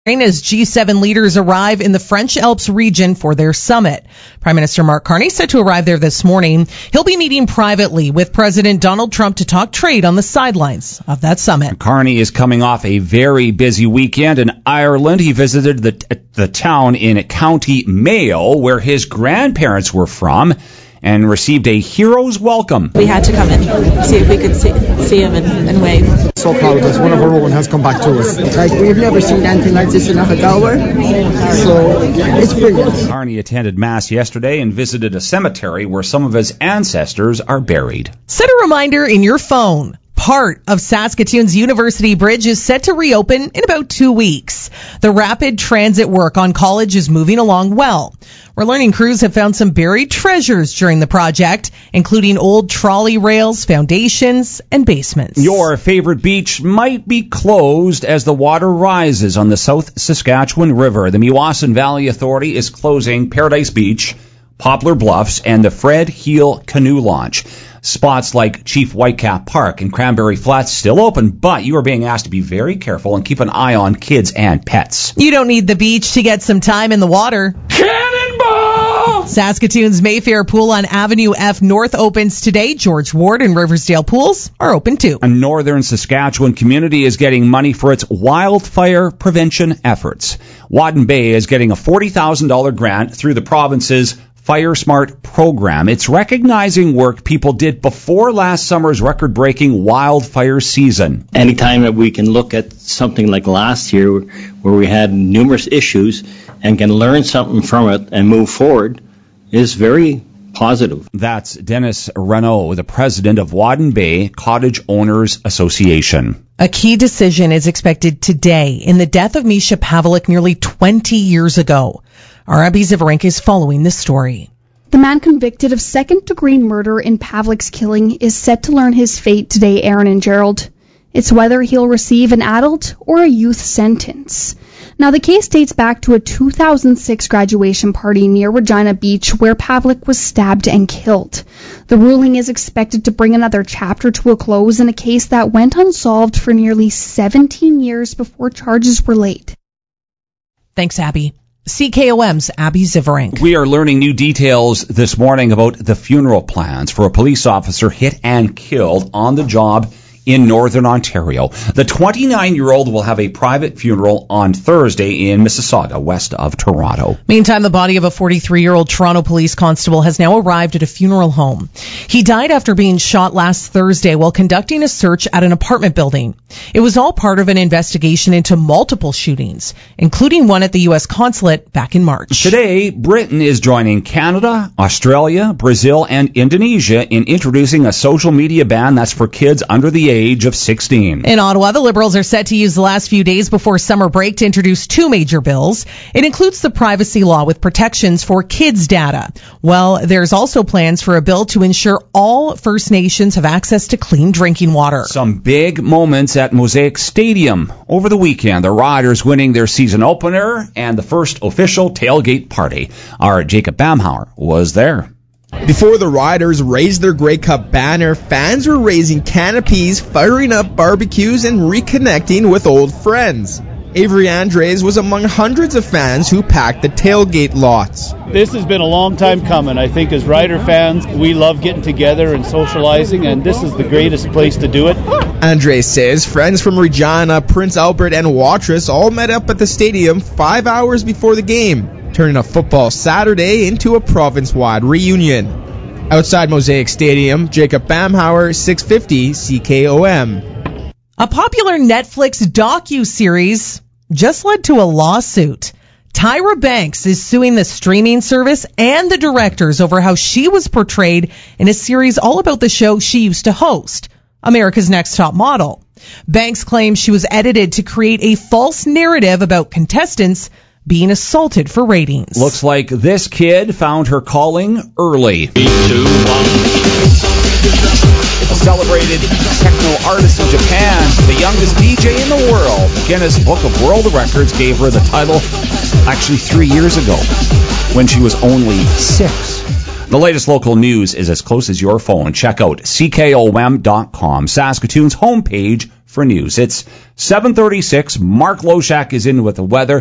As G7 leaders arrive in the French Alps region for their summit. Prime Minister Mark Carney set to arrive there this morning. He'll be meeting privately with President Donald Trump to talk trade on the sidelines of that summit. Carney is coming off a very busy weekend in Ireland. He visited the town in County Mayo, where his grandparents were from, and received a hero's welcome. We had to come in, see if we could see him and wave. So proud that one of our own has come back to us. Like, we've never seen anything like this in Ahagalwar, so it's brilliant. Carney attended Mass yesterday and visited a cemetery where some of his ancestors are buried. Set a reminder in your phone. Part of Saskatoon's University Bridge is set to reopen in about 2 weeks. The rapid transit work on College is moving along well. We're learning crews have found some buried treasures during the project, including old trolley rails, foundations, and basements. Your favorite beach might be closed as the water rises on the South Saskatchewan River. The Meewasin Valley Authority is closing Paradise Beach, Poplar Bluffs, and the Fred Heel Canoe Launch. Spots like Chief Whitecap Park and Cranberry Flats still open, but you are being asked to be very careful and keep an eye on kids and pets. You don't need the beach to get some time in the water. Cannonball! Saskatoon's Mayfair Pool on Avenue F North opens today. George Ward and Riversdale pools are open too. A northern Saskatchewan community is getting money for its wildfire prevention efforts. Wadden Bay is getting a $40,000 grant through the province's Fire Smart program. It's recognizing work people did before last summer's record-breaking wildfire season. Anytime that we can look at something like last year where we had numerous issues and can learn something from it and move forward is very positive. That's Dennis Renault, the president of Wadden Bay Cottage Owners Association. A key decision is expected today in the death of Misha Pavlik nearly 20 years ago. Our Abby Zivarenko is following this story. The man convicted of second-degree murder in Pavlik's killing is set to learn his fate today, Aaron and Gerald. It's whether he'll receive an adult or a youth sentence. Now, the case dates back to a 2006 graduation party near Regina Beach where Pavlik was stabbed and killed. The ruling is expected to bring another chapter to a close in a case that went unsolved for nearly 17 years before charges were laid. Thanks, Abby. CKOM's Abby Zivarenko. We are learning new details this morning about the funeral plans for a police officer hit and killed on the job in Northern Ontario. The 29-year-old will have a private funeral on Thursday in Mississauga, west of Toronto. Meantime, the body of a 43-year-old Toronto police constable has now arrived at a funeral home. He died after being shot last Thursday while conducting a search at an apartment building. It was all part of an investigation into multiple shootings, including one at the U.S. consulate back in March. Today, Britain is joining Canada, Australia, Brazil, and Indonesia in introducing a social media ban that's for kids under the age of 16. In Ottawa, the Liberals are set to use the last few days before summer break to introduce two major bills. It includes the privacy law with protections for kids' data. Well, there's also plans for a bill to ensure all First Nations have access to clean drinking water. Some big moments at Mosaic Stadium over the weekend. The Riders winning their season opener and the first official tailgate party. Our Jacob Bamhauer was there. Before the Riders raised their Grey Cup banner, fans were raising canopies, firing up barbecues, and reconnecting with old friends. Avery Andres was among hundreds of fans who packed the tailgate lots. This has been a long time coming. I think as Rider fans, we love getting together and socializing, and this is the greatest place to do it. Andres says friends from Regina, Prince Albert, and Watrous all met up at the stadium 5 hours before the game, turning a football Saturday into a province-wide reunion. Outside Mosaic Stadium, Jacob Bamhauer, 650 CKOM. A popular Netflix docu-series just led to a lawsuit. Tyra Banks is suing the streaming service and the directors over how she was portrayed in a series all about the show she used to host, America's Next Top Model. Banks claims she was edited to create a false narrative about contestants being assaulted for ratings. Looks like this kid found her calling early. 3, 2, 1. Celebrated techno artist in Japan, the youngest DJ in the world. The Guinness Book of World Records gave her the title actually 3 years ago when she was only 6. The latest local news is as close as your phone. Check out CKOM.com, Saskatoon's homepage for news. It's 7:36, Mark Loshak is in with the weather.